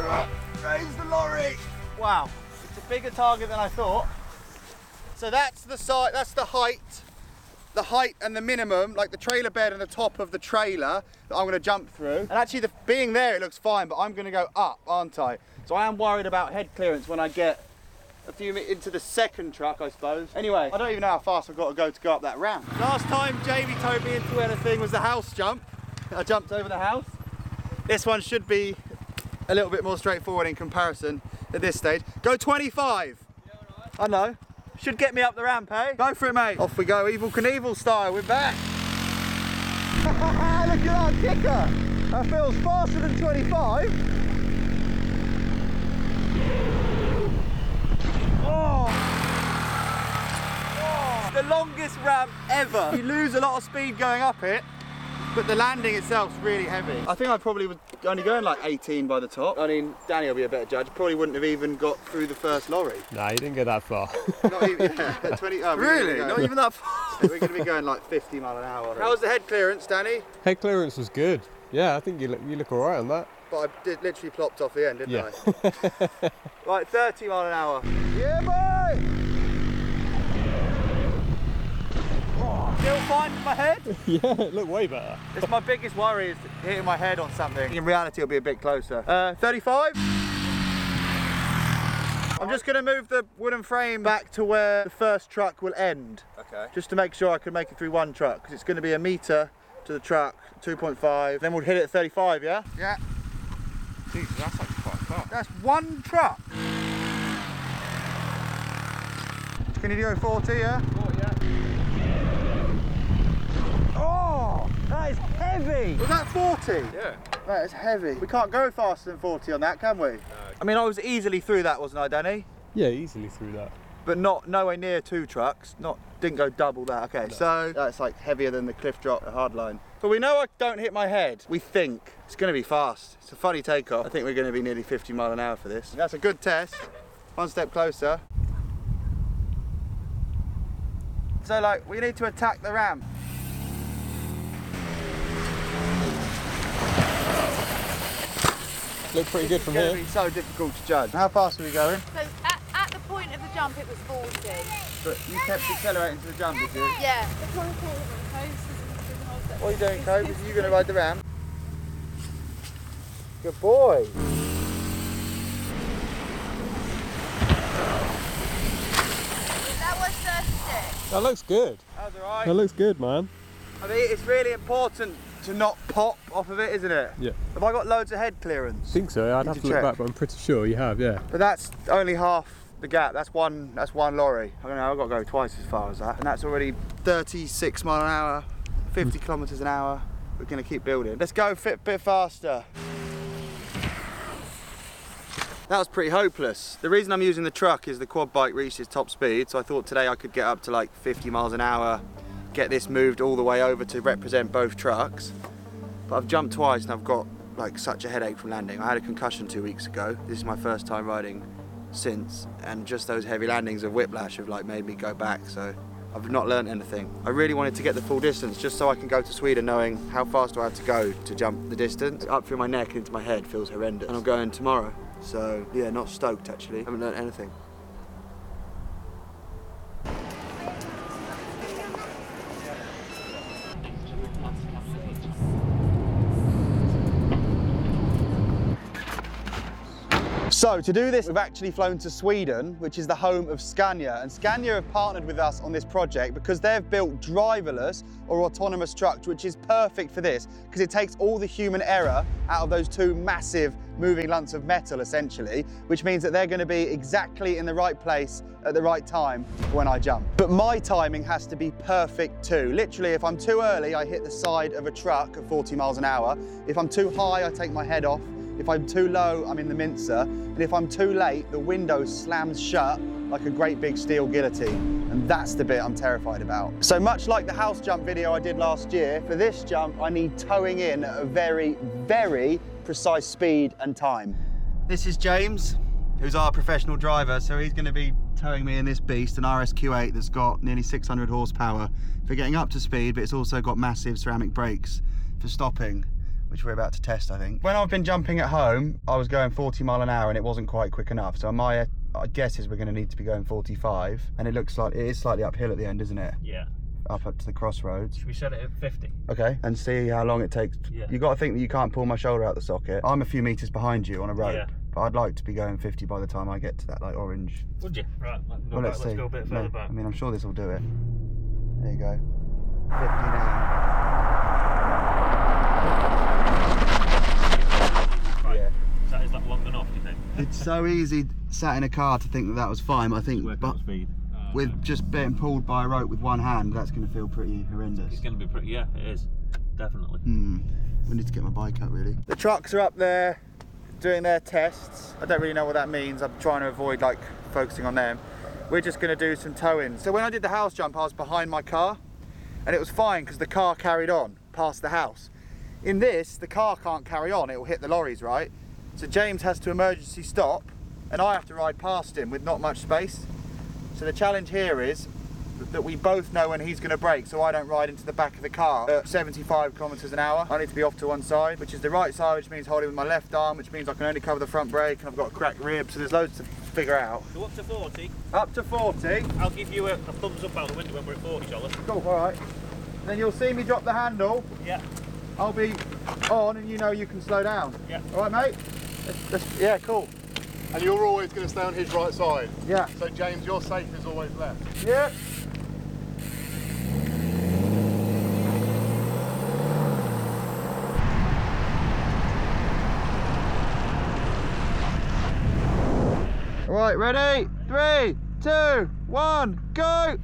Raise the lorry. Wow, it's a bigger target than I thought. So that's the side, that's the height and the minimum, like the trailer bed and the top of the trailer that I'm gonna jump through. And actually being there, it looks fine, but I'm gonna go up, aren't I? So I am worried about head clearance when I get a few minutes into the second truck, I suppose. Anyway, I don't even know how fast I've got to go up that ramp. Last time Jamie towed me into anything was the house jump. I jumped over the house. This one should be a little bit more straightforward in comparison at this stage. Go 25. Yeah, right. I know. Should get me up the ramp, eh? Go for it, mate. Off we go, Evel Knievel style. We're back. Look at that kicker. That feels faster than 25. It's the longest ramp ever. You lose a lot of speed going up it, but the landing itself's really heavy. I think I probably was only going like 18 by the top. I mean, Danny will be a better judge. Probably wouldn't have even got through the first lorry. Nah, you didn't go that far. Not even, yeah, 20, oh, really? Not even that far? We're going to be going like 50 mile an hour. How was the head clearance, Danny? Head clearance was good. Yeah, I think you look all right on that. But I literally plopped off the end, didn't I? Right, 30 mile an hour. Yeah, boy! Still fine with my head? Yeah, it looked way better. It's my biggest worry is hitting my head on something. In reality, it'll be a bit closer. 35? I'm just going to move the wooden frame back to where the first truck will end. Okay. Just to make sure I can make it through one truck, because it's going to be a metre to the truck, 2.5. Then we'll hit it at 35, yeah? Yeah. Jesus, that's like quite fast. That's one truck. Can you do 40, yeah? 40, yeah. Oh, that is heavy. Was that 40? Yeah. That is heavy. We can't go faster than 40 on that, can we? No. I mean, I was easily through that, wasn't I, Danny? Yeah, easily through that. But nowhere near 2 trucks. Didn't go double that. Okay, no. So that's like heavier than the cliff drop at Hardline. But we know I don't hit my head. We think it's going to be fast. It's a funny takeoff. I think we're going to be nearly 50 mile an hour for this. That's a good test. One step closer. So like, we need to attack the ramp. Look pretty good from here. It's going to be so difficult to judge. How fast are we going? So at the point of the jump it was 40. But you kept accelerating to the jump, did you? Yeah. What are you doing, Cope? Are you going to ride the ramp? Good boy. That was 36. That looks good. That was alright. That looks good, man. I mean, it's really important to not pop off of it, isn't it? Yeah. Have I got loads of head clearance? I think so. I'd have to look back, but I'm pretty sure you have, yeah. But that's only half the gap. That's one lorry. I don't know, I've got to go twice as far as that. And that's already 36 mile an hour, 50 kilometers an hour. We're going to keep building. Let's go a bit faster. That was pretty hopeless. The reason I'm using the truck is the quad bike reaches top speed, so I thought today I could get up to like 50 miles an hour, get this moved all the way over to represent both trucks. But I've jumped twice and I've got like such a headache from landing. I had a concussion 2 weeks ago. This is my first time riding since, and just those heavy landings of whiplash have like made me go back, so I've not learned anything. I really wanted to get the full distance just so I can go to Sweden knowing how fast do I have to go to jump the distance. Up through my neck into my head feels horrendous. And I'm going tomorrow. So yeah, not stoked actually. Haven't learned anything. So to do this, we've actually flown to Sweden, which is the home of Scania. And Scania have partnered with us on this project because they've built driverless or autonomous trucks, which is perfect for this because it takes all the human error out of those 2 massive moving lumps of metal, essentially, which means that they're going to be exactly in the right place at the right time when I jump. But my timing has to be perfect too. Literally, if I'm too early, I hit the side of a truck at 40 miles an hour. If I'm too high, I take my head off. If I'm too low, I'm in the mincer. And if I'm too late, the window slams shut like a great big steel guillotine. And that's the bit I'm terrified about. So much like the house jump video I did last year, for this jump, I need towing in at a very, very precise speed and time. This is James, who's our professional driver. So he's gonna be towing me in this beast, an RSQ8 that's got nearly 600 horsepower for getting up to speed, but it's also got massive ceramic brakes for stopping. which we're about to test, I think. When I've been jumping at home, I was going 40 mile an hour and it wasn't quite quick enough. So my guess is we're going to need to be going 45, and it looks like it is slightly uphill at the end, isn't it? Yeah. Up to the crossroads. Should we set it at 50? Okay, and see how long it takes. Yeah. You got to think that you can't pull my shoulder out the socket. I'm a few meters behind you on a rope, Yeah. but I'd like to be going 50 by the time I get to that like orange. Would you? Right, Well, let's go a bit further back. I mean, I'm sure this will do it. There you go. 50 now. Right. Yeah. Is that long enough, do you think? It's so easy sat in a car to think that that was fine. I think, Working but at speed. with just being pulled by a rope with one hand, that's going to feel pretty horrendous. It's going to be pretty, yeah, it is. Definitely. We need to get my bike up, really. The trucks are up there doing their tests. I don't really know what that means. I'm trying to avoid like focusing on them. We're just going to do some towing. So when I did the house jump, I was behind my car, and it was fine because the car carried on past the house. In this, the car can't carry on. It will hit the lorries, right? So James has to emergency stop, and I have to ride past him with not much space. So the challenge here is that we both know when he's going to brake, so I don't ride into the back of the car at 75 kilometers an hour. I need to be off to one side, which is the right side, which means holding with my left arm, which means I can only cover the front brake, and I've got a cracked rib, so there's loads to figure out. Go up to 40. Up to 40. I'll give you a thumbs up out the window when we're at 40, Charlie. Cool, all right. Then you'll see me drop the handle. Yeah. I'll be on, and you know you can slow down. Yeah. All right, mate? Yeah, cool. And you're always going to stay on his right side. Yeah. So James, you're safe is always left. Yeah. All right, ready? 3, 2, 1, go!